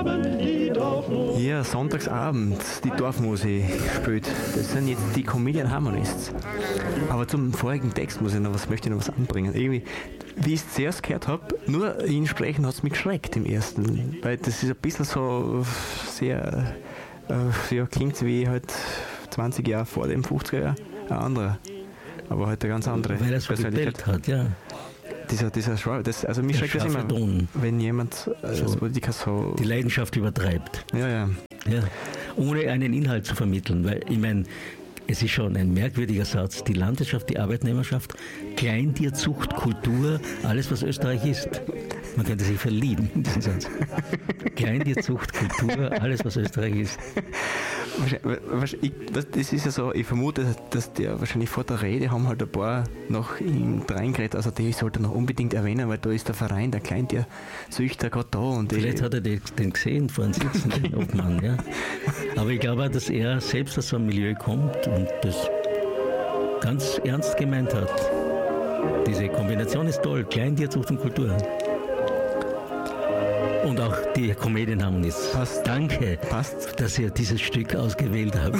Ja, Sonntagsabend, die Dorfmusik spielt. Das sind jetzt die Comedian Harmonists. Aber zum vorigen Text möchte ich noch was anbringen. Irgendwie, wie ich es zuerst gehört habe, nur ihn sprechen hat es mich geschreckt im ersten. Weil das ist ein bisschen so sehr, klingt wie halt 20 Jahre vor dem 50er Jahr ein anderer. Aber halt eine ganz andere Weil er so gebellt hat, ja. Also mich schreckt das immer, wenn jemand als Politiker so... Die Leidenschaft übertreibt. Ja. Ohne einen Inhalt zu vermitteln, weil ich meine, es ist schon ein merkwürdiger Satz. Die Landwirtschaft, die Arbeitnehmerschaft, Kleintierzucht, Kultur, alles was Österreich ist. Man könnte sich verlieben in diesen Satz. Kleintierzucht, Kultur, alles was Österreich ist. Das ist ja so, ich vermute, dass der wahrscheinlich vor der Rede haben halt ein paar noch ihm reingeredet, also die sollte noch unbedingt erwähnen, weil da ist der Verein, der Kleintierzüchter gerade da. Und vielleicht hat er den gesehen, vorhin sitzen, den Obmann, ja. Aber ich glaube auch, dass er selbst aus so einem Milieu kommt und das ganz ernst gemeint hat. Diese Kombination ist toll, Kleintierzucht und Kultur. Und auch die Comedian Harmonists. Passt. Danke, dass ihr dieses Stück ausgewählt habt.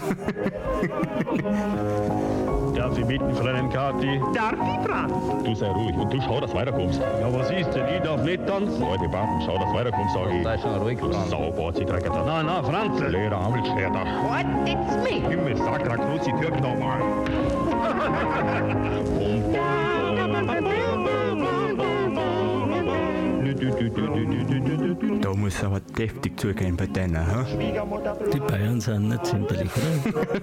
Darf ich bitten, Fräulein Kathi? Darf ich, Franz? Du sei ruhig und du schau, dass du weiterkommst. Ja, was ist denn? Ich darf nicht tanzen. Leute, warten, schau, dass du weiterkommst, sag ich. Sei schon ruhig, Franz. Sauber, sie trägt da. Nein, Franz. Lehrer Amelschwerter. Wartet's mich. Himmel, Sakra, Kruzi, Türk nochmal. Da muss es aber deftig zugehen bei denen, ha? Die Bayern sind nicht zimperlich, oder?